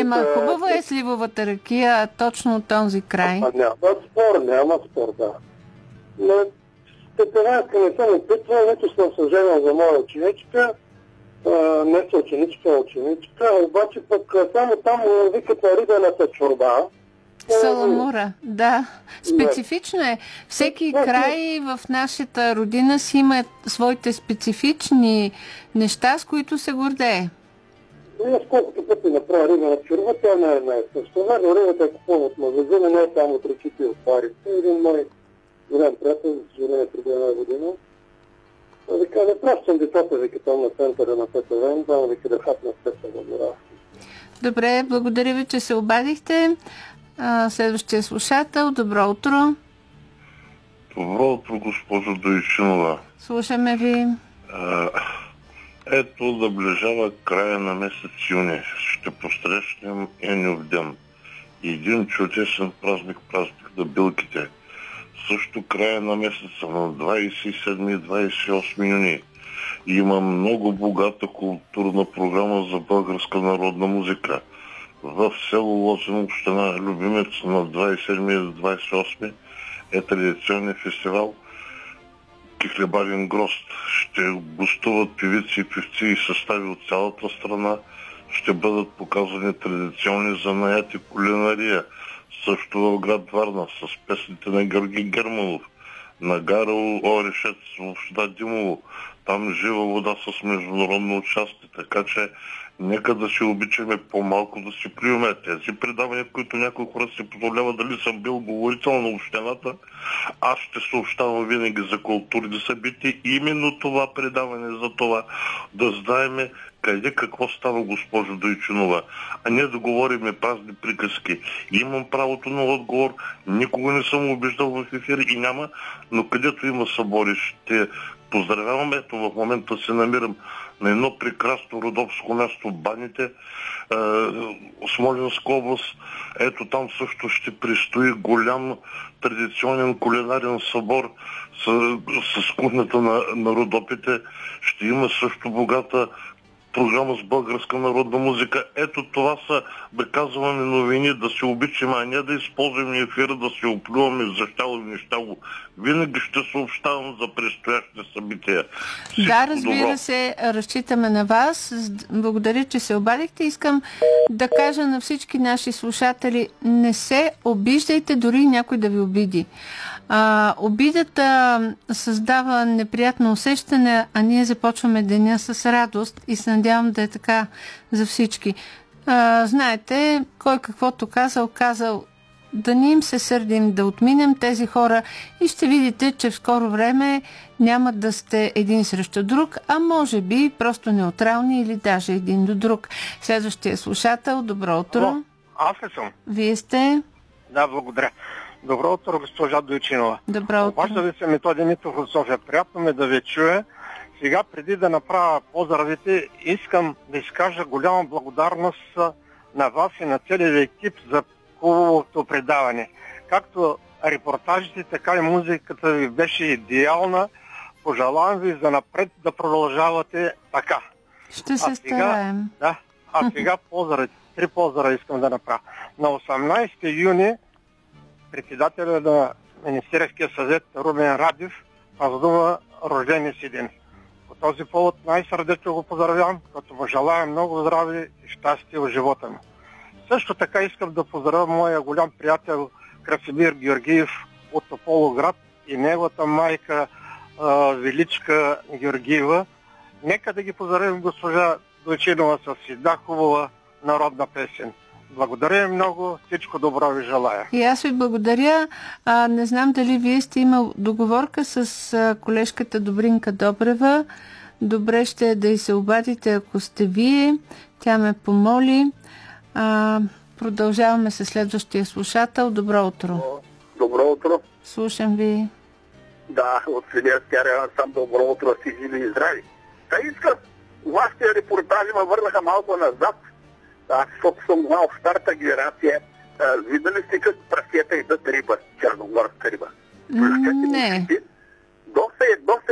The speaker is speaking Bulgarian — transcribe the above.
Ама хубава е сливовата ракия, точно от този край. Няма спор, да. Но степенарка не съм опитвал, нето съм съженял за моя ученичка, не са ученичка, обаче пък само там викат на рибената чорба. Саламура, да. Специфично е. Всеки край в нашата родина си има своите специфични неща, с които се гордее. Аз колкото пъти направя рибена чорба, тя не е най-съща. Но рибата е купувана от магазина, не е само от ръчите и от парите. Един мой голям приятел, за жене преди една година, да кажа, пращам децата, вика там на центъра на ПТВ, там вика да хапна спеца на гора. Добре, благодаря ви, че се обадихте. Следващия слушател, добро утро. Добро утро, госпожо Дойчинова. Слушаме ви. Ето, наближава края на месец юни. Ще посрещнем Еньов ден. Един чудесен празник на билките. Също края на месеца, на 27 и 28 юни. Има много богата културна програма за българска народна музика. В село Лозен, община Любимец, на 27 и 28 е традиционен фестивал Кихлебарин грозд. Ще гостуват певици и певци и състави от цялата страна. Ще бъдат показани традиционни занаяти кулинария. Също в град Варна с песните на Георги Германов, на Гара Орешец в община Димово. Там жива вода с международно участие, така че нека да си обичаме по-малко да си плюеме. Тези предавания, които някои хора си позволяват, дали съм бил говорител на общината, аз ще съобщавам винаги за културни събития. Именно това предаване за това да знаеме къде какво става, госпожо Дойчинова, а не да говориме празни приказки. Имам правото на отговор, никога не съм обиждал в ефир и няма, но където има събори ще поздравявам. Ето в момента се намирам на едно прекрасно родопско място, Баните, Смолянска област. Ето там също ще предстои голям традиционен кулинарен събор с кухнята на Родопите. Ще има също богата програма с българска народна музика. Ето това са, да казваме новини, да се обичаме, а не да използваме ефира, да се оплюваме защало и нещало. Винаги ще съобщавам за предстоящите събития. Да, разбира се, разчитаме на вас. Благодаря, че се обадихте. Искам да кажа на всички наши слушатели, не се обиждайте, дори някой да ви обиди. Обидата създава неприятно усещане, а ние започваме деня с радост и се надявам да е така за всички. Знаете, кой каквото казал, да не им се сърдим, да отминем тези хора и ще видите, че в скоро време няма да сте един срещу друг, а може би просто неутрални или даже един до друг. Следващия слушател, добро утро. Аз ли съм? Вие сте? Да, благодаря. Добро утро, госпожа Дойчинова. Добро утро. Обажда ви се Методи Митов от София. Приятно ме да ви чуя. Сега, преди да направя поздравите, искам да изкажа голяма благодарност на вас и на целия екип за хубавото предаване. Както репортажите, така и музиката ви беше идеална. Пожелавам ви за напред да продължавате така. Ще се стараем. Да, а сега три поздрава искам да направя. На 18 юни председателя на Министерския съвет Румен Радев празнува рождения си ден. По този повод най-сърдечно го поздравявам, като му желая много здраве и щастие в живота му. Също така искам да поздравя моя голям приятел Красимир Георгиев от Тополовград и неговата майка Величка Георгиева. Нека да ги поздравим, госпожа Дойчинова, с една хубава народна песен. Благодаря много, всичко добро ви желая. И аз ви благодаря. Не знам дали вие сте имал договорка с колежката Добринка Добрева. Добре ще е да й се обадите, ако сте вие. Тя ме помоли. Продължаваме с следващия слушател. Добро утро. Добро утро. Слушам ви. Да, от Свидерския район съм. Добро утро, си живи и здрави. Искам, вашите репортажи ме върнаха малко назад. Защото съм малко старата генерация. Видали сте как прасета идат риба, черногорска риба? Не. Доста